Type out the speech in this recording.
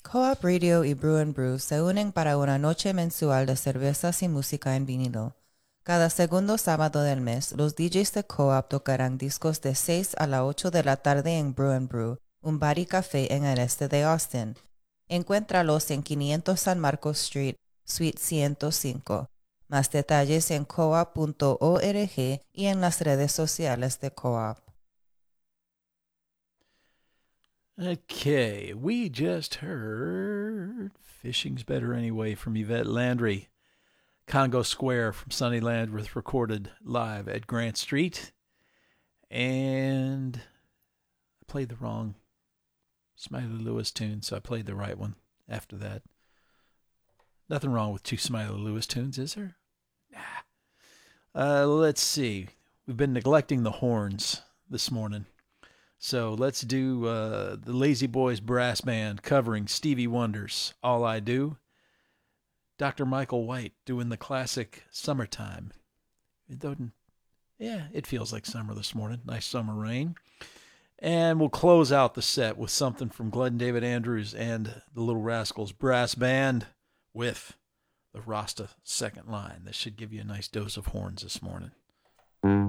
Co-op Radio y Brew and Brew se unen para una noche mensual de cervezas y música en vinilo. Cada segundo sábado del mes, los DJs de Co-op tocarán discos de 6 a las 8 de la tarde en Brew and Brew, un bar y café en el este de Austin. Encuéntralos en 500 San Marcos Street, Suite 105. Más detalles en coop.org y en las redes sociales de Co-op. Okay, we just heard Fishing's Better Anyway from Yvette Landry. Congo Square from Sunnyland was recorded live at Grant Street. And I played the wrong Smiley Lewis tune, so I played the right one after that. Nothing wrong with two Smiley Lewis tunes, is there? Nah. Let's see. We've been neglecting the horns this morning. So let's do the Lazy Boys Brass Band covering Stevie Wonder's All I Do. Dr. Michael White doing the classic Summertime. It feels like summer this morning. Nice summer rain. And we'll close out the set with something from Glenn David Andrews and the Little Rascals Brass Band with the Rasta second line. This should give you a nice dose of horns this morning.